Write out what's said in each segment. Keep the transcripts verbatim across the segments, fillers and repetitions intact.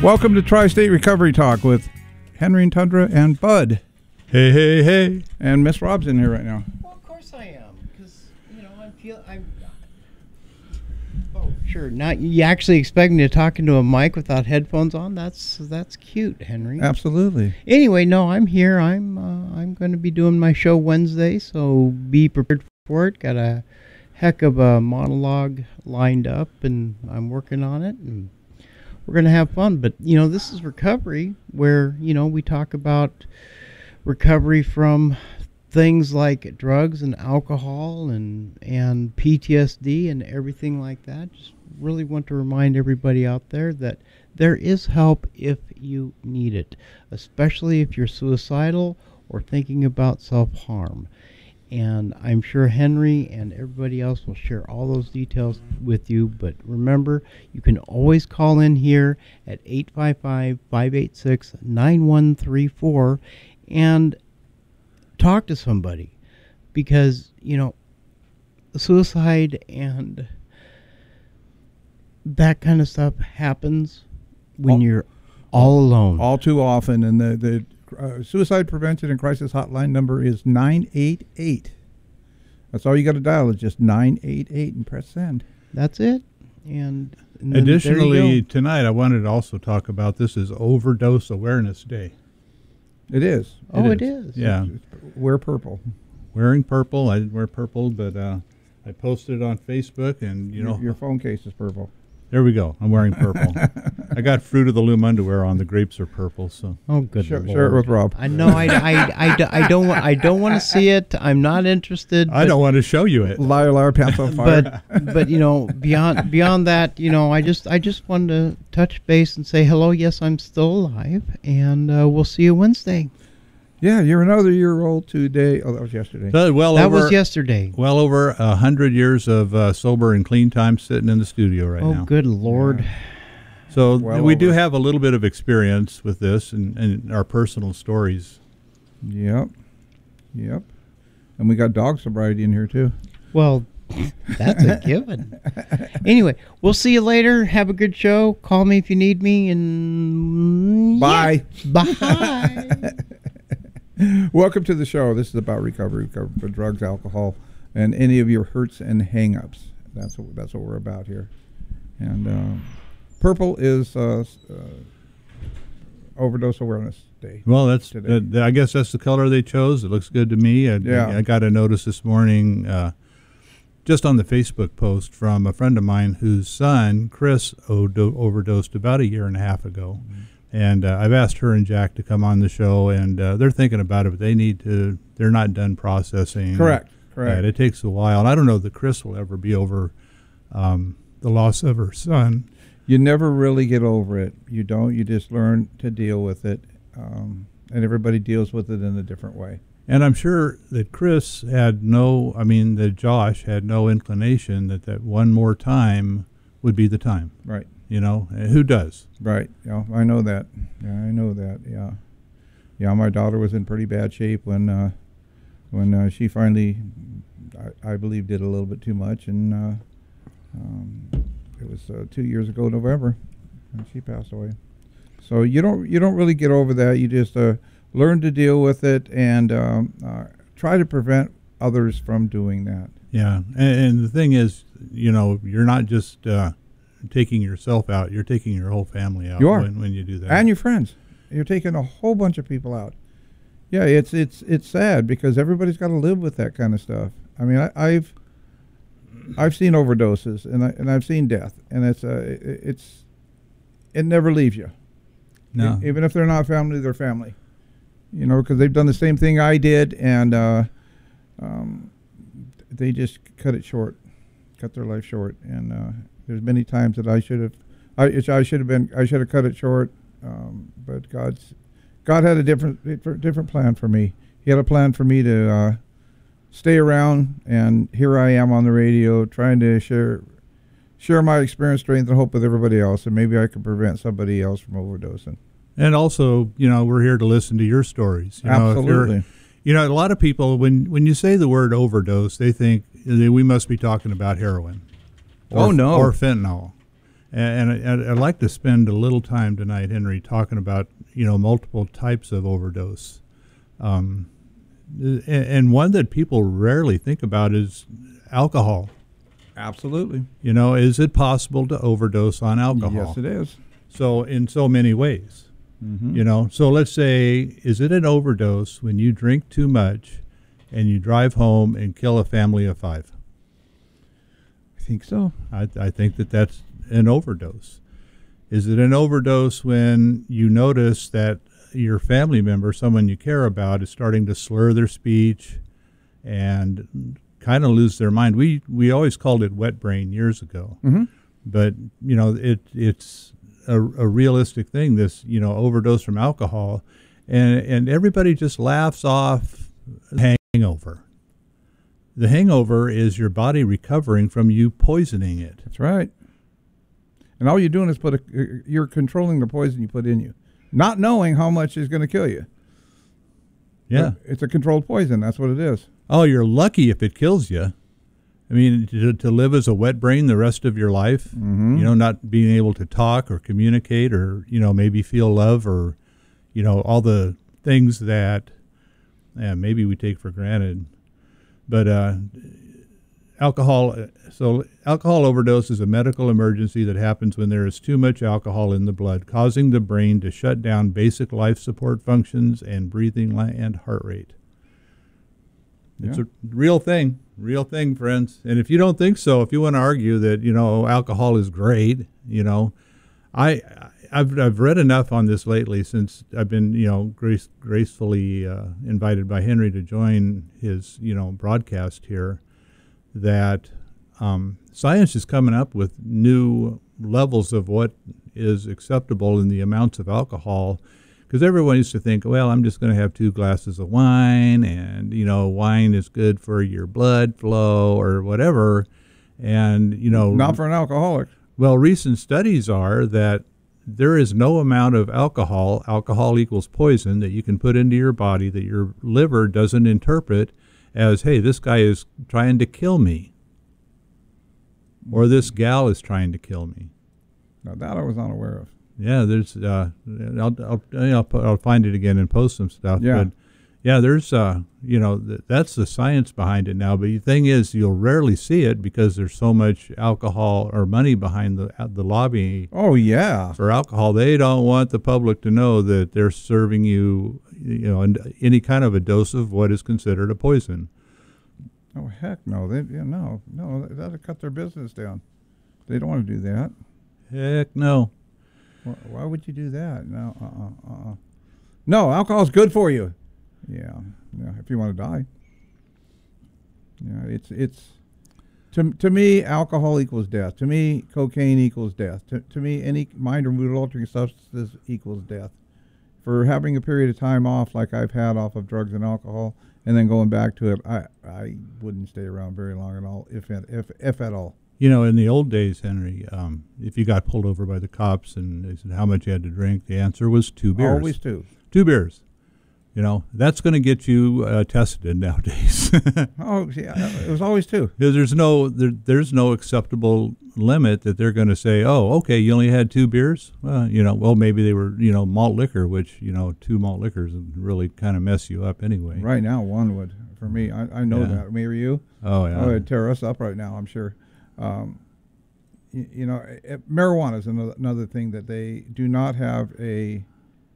Welcome to Tri-State Recovery Talk with Henry and Tundra and Bud. Hey, hey, hey. And Miss Rob's in here right now. Well, of course I am, because, you know, I feel, I'm, oh, sure, not, you actually expect me to talk into a mic without headphones on? That's, that's cute, Henry. Absolutely. Anyway, no, I'm here. I'm, uh, I'm going to be doing my show Wednesday, so be prepared for it. Got a heck of a monologue lined up, and I'm working on it, and we're going to have fun. But, you know, this is recovery where, you know, we talk about recovery from things like drugs and alcohol and, and P T S D and everything like that. Just really want to remind everybody out there that there is help if you need it, especially if you're suicidal or thinking about self-harm. And I'm sure Henry and everybody else will share all those details with you. But remember, you can always call in here at eight five five, five eight six, nine one three four and talk to somebody. Because, you know, suicide and that kind of stuff happens when all, you're all alone. All too often. And the, the Uh, suicide prevention and crisis hotline number is nine eight eight. That's all you got to dial is just nine eight eight and press send. That's it. And, and additionally, tonight I wanted to also talk about this is Overdose Awareness Day. It is. Oh, it it is. is. Yeah. Wear purple. Wearing purple. I didn't wear purple, but uh, I posted it on Facebook, and you know, your, your phone case is purple. There we go. I'm wearing purple. I got Fruit of the Loom underwear on. The grapes are purple. So oh, good share, Lord. Share it with Rob. I know. I, I, I, I don't. I don't want to see it. I'm not interested. I don't want to show you it. Liar, liar, pants on fire. But, but you know, beyond beyond that, you know, I just I just wanted to touch base and say hello. Yes, I'm still alive, and uh, we'll see you Wednesday. Yeah, you're another year old today. Oh, that was yesterday. So, well, that over, was yesterday. Well over a hundred years of uh, sober and clean time sitting in the studio right oh, now. Oh, good Lord. Yeah. So well we over. do have a little bit of experience with this and, and our personal stories. Yep. Yep. And we got dog sobriety in here, too. Well, that's a given. Anyway, we'll see you later. Have a good show. Call me if you need me. And bye. Yeah. Bye. Welcome to the show. This is about recovery, recovery for drugs, alcohol, and any of your hurts and hang-ups. That's what, that's what we're about here. And uh, purple is uh, uh, Overdose Awareness Day. Well, that's uh, I guess that's the color they chose. It looks good to me. I, yeah. I, I got a notice this morning uh, just on the Facebook post from a friend of mine whose son, Chris, odo- overdosed about a year and a half ago. Mm-hmm. And uh, I've asked her and Jack to come on the show, and uh, they're thinking about it, but they need to, they're not done processing. Correct, correct. Right, it takes a while. And I don't know that Chris will ever be over um, the loss of her son. You never really get over it. You don't. You just learn to deal with it. Um, and everybody deals with it in a different way. And I'm sure that Chris had no, I mean, that Josh had no inclination that that one more time would be the time. Right. You know, who does? Right. Yeah, I know that. Yeah, I know that. Yeah. Yeah, my daughter was in pretty bad shape when uh, when uh, she finally, I, I believe, did a little bit too much. And uh, um, it was uh, two years ago, November, and she passed away. So you don't you don't really get over that. You just uh, learn to deal with it and um, uh, try to prevent others from doing that. Yeah. And, and the thing is, you know, you're not just uh, taking yourself out, you're taking your whole family out. You are. When, when you do that. And your friends. You're taking a whole bunch of people out. Yeah, it's it's it's sad because everybody's got to live with that kind of stuff. I mean, I, I've I've seen overdoses and I and I've seen death, and it's uh, it, it's it never leaves you. No. E- even if they're not family, they're family. You know, because they've done the same thing I did, and uh, um, they just cut it short, cut their life short, and. Uh, There's many times that I should have, I, I should have been, I should have cut it short, um, but God's, God had a different, different plan for me. He had a plan for me to uh, stay around, and here I am on the radio trying to share, share my experience, strength, and hope with everybody else, and maybe I could prevent somebody else from overdosing. And also, you know, we're here to listen to your stories. You Absolutely. Know, if you know, a lot of people, when when you say the word overdose, they think we must be talking about heroin. Or, oh, no. Or fentanyl. And, and I'd like to spend a little time tonight, Henry, talking about, you know, multiple types of overdose. Um, and, and one that people rarely think about is alcohol. Absolutely. You know, is it possible to overdose on alcohol? Yes, it is. So in so many ways, Mm-hmm. you know, so let's say, is it an overdose when you drink too much and you drive home and kill a family of five? I think so. I, I think that that's an overdose. Is it an overdose when you notice that your family member, someone you care about, is starting to slur their speech and kind of lose their mind? We we always called it wet brain years ago, Mm-hmm. but you know it it's a, a realistic thing. This you know overdose from alcohol, and and everybody just laughs off the hangover. The hangover is your body recovering from you poisoning it. That's right. And all you're doing is put a, you're controlling the poison you put in you, not knowing how much is going to kill you. Yeah. It's a controlled poison. That's what it is. Oh, you're lucky if it kills you. I mean, to, to live as a wet brain the rest of your life, Mm-hmm. you know, not being able to talk or communicate or, you know, maybe feel love or, you know, all the things that yeah, maybe we take for granted. But uh, alcohol, so alcohol overdose is a medical emergency that happens when there is too much alcohol in the blood, causing the brain to shut down basic life support functions and breathing and heart rate. It's Yeah. a real thing, real thing, friends. And if you don't think so, if you want to argue that, you know, alcohol is great, you know, I, I've I've read enough on this lately since I've been, you know, grace, gracefully uh, invited by Henry to join his, you know, broadcast here, that um, science is coming up with new levels of what is acceptable in the amounts of alcohol. Because everyone used to think, well, I'm just going to have two glasses of wine, and, you know, wine is good for your blood flow or whatever. And, you know, Not for an alcoholic. well, recent studies are that there is no amount of alcohol, alcohol equals poison, that you can put into your body that your liver doesn't interpret as, hey, this guy is trying to kill me, or this gal is trying to kill me. Now, that I was not aware of. Yeah, there's. Uh, I'll, I'll I'll I'll find it again and post some stuff. Yeah. But yeah, there's. Uh, you know, th- that's the science behind it now. But the thing is, you'll rarely see it because there's so much alcohol or money behind the uh, the lobby Oh, yeah. for alcohol. They don't want the public to know that they're serving you, you know, an- any kind of a dose of what is considered a poison. Oh, heck no. They, yeah, no, no. That'll cut their business down. They don't want to do that. Heck no. Why, why would you do that? No, uh-uh, uh-uh. No, alcohol's good for you. Yeah, yeah. If you want to die. Yeah, it's it's to to me, alcohol equals death. To me, cocaine equals death. To to me, any mind or mood altering substances equals death. For having a period of time off, like I've had off of drugs and alcohol, and then going back to it, I I wouldn't stay around very long at all, if at, if if at all. You know, in the old days, Henry, um, if you got pulled over by the cops and they said how much you had to drink, the answer was two beers. Always two. Two beers. You know, that's going to get you uh, tested nowadays. Oh, yeah, it was always two. Because there's no there, there's no acceptable limit that they're going to say, oh, okay, you only had two beers. Well, you know, well maybe they were, you know, malt liquor, which, you know, two malt liquors would really kind of mess you up anyway. Right now, one would for me. I, I know Yeah. that. Me or you? Oh yeah. Oh, it'd tear us up right now. I'm sure. Um, you, you know, eh, marijuana is another, another thing that they do not have a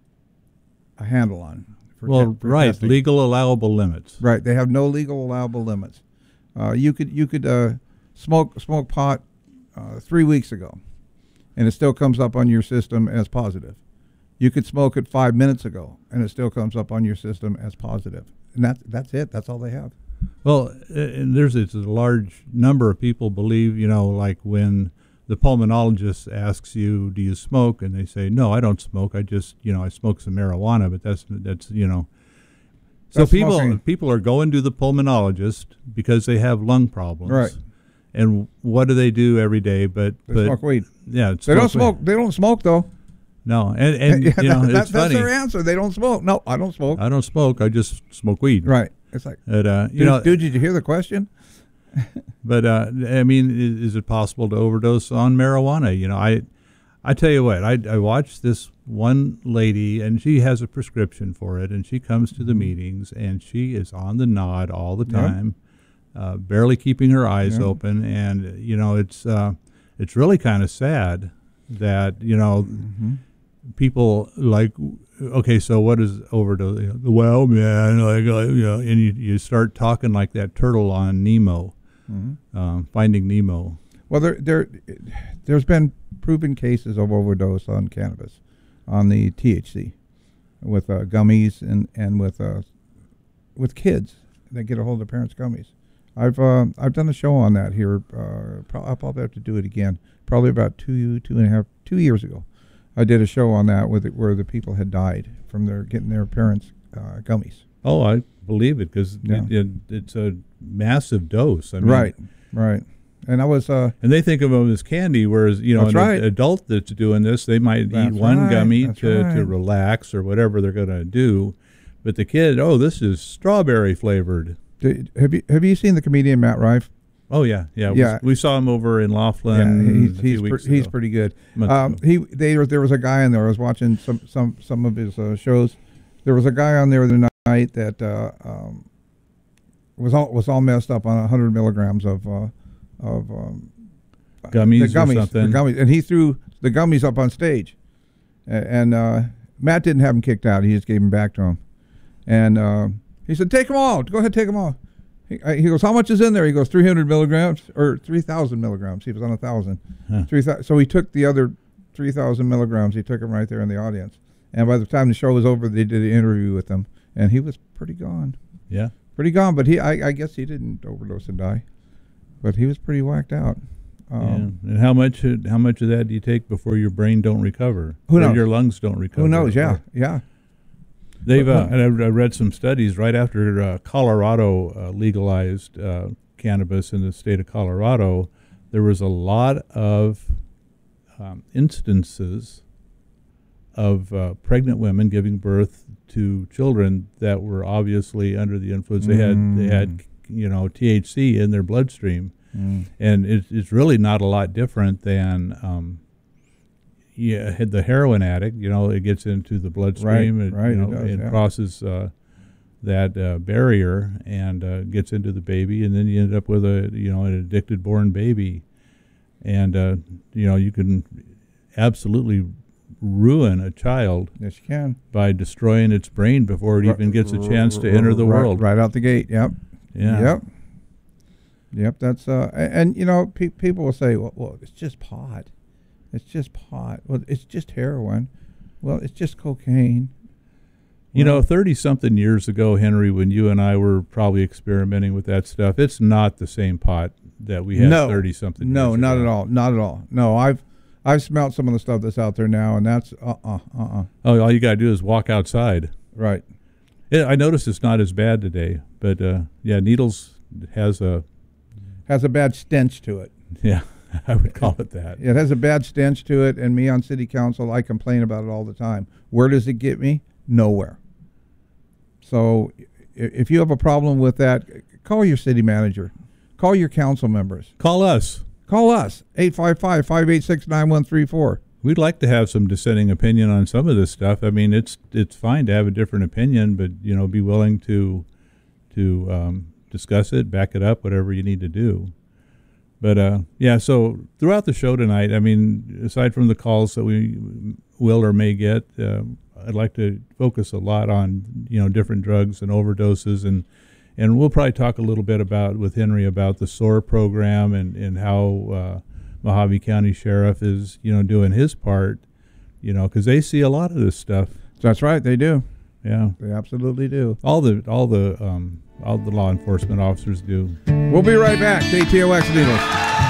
a handle on. For well, te- for right, testing. legal allowable limits. Right, they have no legal allowable limits. Uh, you could you could uh, smoke smoke pot uh, three weeks ago, and it still comes up on your system as positive. You could smoke it five minutes ago, and it still comes up on your system as positive. And that's that's it. That's all they have. Well, uh, and there's it's a large number of people believe, you know, like when the pulmonologist asks you, do you smoke? And they say, no, I don't smoke. I just, you know, I smoke some marijuana, but that's, that's you know. So That's people smoking. people are going to the pulmonologist because they have lung problems. Right. And what do they do every day? But, They but smoke weed. yeah, They don't weed. smoke. They don't smoke though. No, and, and Yeah, you know, that- it's that's funny. their answer. They don't smoke. No, I don't smoke. I don't smoke. I just smoke weed. Right. It's like, But, uh, you dude, know, dude, did you hear the question? But uh, I mean, is, is it possible to overdose on marijuana? You know, I, I tell you what, I, I watched this one lady, and she has a prescription for it, and she comes to the meetings, and she is on the nod all the time, yep. uh, barely keeping her eyes yep. open, and you know, it's uh, it's really kind of sad that you know. Mm-hmm. People like, okay, so what is overdose? You know, well, man, like, uh, you know, and you, you start talking like that turtle on Nemo, mm-hmm. um, Finding Nemo. Well, there, there, there's been proven cases of overdose on cannabis, on the T H C, with uh, gummies and and with uh, with kids that get a hold of their parents' gummies. I've uh, I've done a show on that here. Uh, pro- I'll probably have to do it again. Probably about two two and a half two years ago. I did a show on that with it where the people had died from their getting their parents' uh, gummies. Oh, I believe it because yeah. it, it, it's a massive dose. I mean, right, right. And I was, uh, and they think of them as candy, whereas you know, an right. adult that's doing this, they might that's eat one right. gummy that's to, right. to relax or whatever they're going to do. But the kid, oh, this is strawberry flavored. Did, have you have you seen the comedian Matt Rife? Oh yeah, yeah. yeah. We, we saw him over in Laughlin. Yeah, he's a few he's, weeks pre- he's ago. pretty good. Um, he they there was a guy in there. I was watching some some some of his uh, shows. There was a guy on there the night that uh, um, was all was all messed up on a hundred milligrams of uh, of um, gummies, the gummies, or something. The gummies, and he threw the gummies up on stage, and, and uh, Matt didn't have him kicked out. He just gave them back to him, and uh, he said, "Take them all. Go ahead, take them all." He, he goes, how much is in there? He goes, three hundred milligrams or three thousand milligrams. He was on a thousand. Huh. Three th- so he took the other three thousand milligrams. He took them right there in the audience. And by the time the show was over, they did an interview with him, and he was pretty gone. Yeah, pretty gone. But he, I, I guess he didn't overdose and die, but he was pretty whacked out. Um, yeah. And how much? How much of that do you take before your brain don't recover? Who knows? Or your lungs don't recover. Who knows? Yeah, or, yeah. They've uh, and I read some studies right after uh, Colorado uh, legalized uh, cannabis in the state of Colorado. There was a lot of um, instances of uh, pregnant women giving birth to children that were obviously under the influence. Mm. They had they had you know T H C in their bloodstream, mm. and it, it's really not a lot different than. Um, Yeah, the heroin addict, you know, it gets into the bloodstream, right, it, right, you know, it, does, it yeah. crosses uh, that uh, barrier and uh, gets into the baby, and then you end up with a, you know, an addicted born baby, and uh, you know, you can absolutely ruin a child. Yes, you can. By destroying its brain before it r- even gets a chance to r- enter the r- world. Right out the gate. Yep. Yeah. Yep. Yep. That's uh, and, and you know, pe- people will say, well, well, it's just pot. It's just pot. Well, it's just heroin. Well, it's just cocaine. You well, know, thirty-something years ago, Henry, when you and I were probably experimenting with that stuff, it's not the same pot that we had no, thirty-something no, years ago. No, not at all. Not at all. No, I've I've smelled some of the stuff that's out there now, and that's uh-uh, uh-uh. Oh, all you got to do is walk outside. Right. Yeah, I noticed it's not as bad today, but, uh, yeah, Needles has a... Has a bad stench to it. Yeah. I would call it that. It has a bad stench to it, and me on city council, I complain about it all the time. Where does it get me? Nowhere. So if you have a problem with that, call your city manager. Call your council members. Call us. Call us, eight five five, five eight six, nine one three four. We'd like to have some dissenting opinion on some of this stuff. I mean, it's it's fine to have a different opinion, but, you know, be willing to, to um, discuss it, back it up, whatever you need to do. But, uh, yeah, so throughout the show tonight, I mean, aside from the calls that we will or may get, uh, I'd like to focus a lot on, you know, different drugs and overdoses. And, and we'll probably talk a little bit about, with Henry, about the S O A R program and, and how uh, Mojave County Sheriff is, you know, doing his part, you know, because they see a lot of this stuff. That's right, they do. Yeah. They absolutely do. All the, all the, um, all the law enforcement officers do. We'll be right back. K T O X Needles.